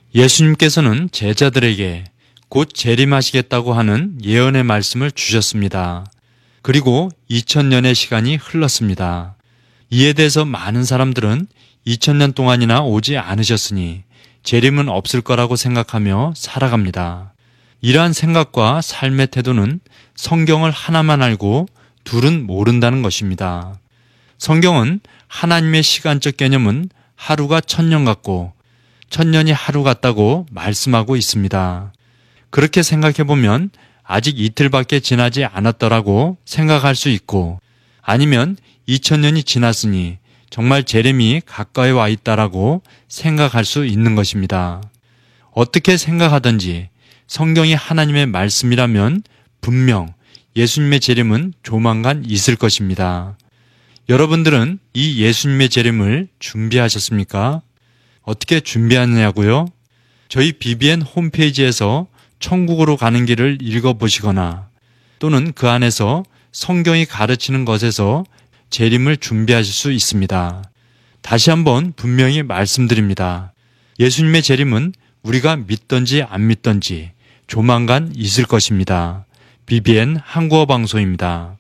예수님께서는 제자들에게 곧 재림하시겠다고 하는 예언의 말씀을 주셨습니다. 그리고 2000년의 시간이 흘렀습니다. 이에 대해서 많은 사람들은 2000년 동안이나 오지 않으셨으니 재림은 없을 거라고 생각하며 살아갑니다. 이러한 생각과 삶의 태도는 성경을 하나만 알고 둘은 모른다는 것입니다. 성경은 하나님의 시간적 개념은 하루가 1000년 같고 1000년이 하루 같다고 말씀하고 있습니다. 그렇게 생각해보면 아직 이틀밖에 지나지 않았더라고 생각할 수 있고, 아니면 2000년이 지났으니 정말 재림이 가까이 와 있다라고 생각할 수 있는 것입니다. 어떻게 생각하든지 성경이 하나님의 말씀이라면 분명 예수님의 재림은 조만간 있을 것입니다. 여러분들은 이 예수님의 재림을 준비하셨습니까? 어떻게 준비하느냐고요? 저희 BBN 홈페이지에서 천국으로 가는 길을 읽어보시거나 또는 그 안에서 성경이 가르치는 것에서 재림을 준비하실 수 있습니다. 다시 한번 분명히 말씀드립니다. 예수님의 재림은 우리가 믿든지 안 믿든지 조만간 있을 것입니다. BBN 한국어 방송입니다.